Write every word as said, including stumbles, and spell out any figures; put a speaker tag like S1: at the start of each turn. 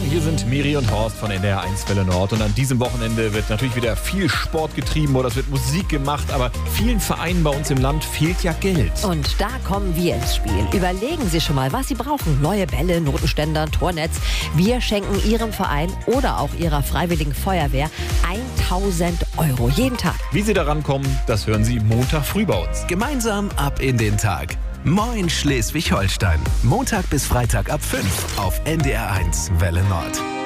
S1: Hier sind Miri und Horst von N D R eins Welle Nord. Und an diesem Wochenende wird natürlich wieder viel Sport getrieben oder es wird Musik gemacht. Aber vielen Vereinen bei uns im Land fehlt ja Geld.
S2: Und da kommen wir ins Spiel. Überlegen Sie schon mal, was Sie brauchen. Neue Bälle, Notenständer, Tornetz. Wir schenken Ihrem Verein oder auch Ihrer Freiwilligen Feuerwehr tausend Euro jeden Tag.
S1: Wie Sie daran kommen, das hören Sie Montag früh bei uns.
S3: Gemeinsam ab in den Tag. Moin Schleswig-Holstein. Montag bis Freitag ab fünf auf N D R eins Welle Nord.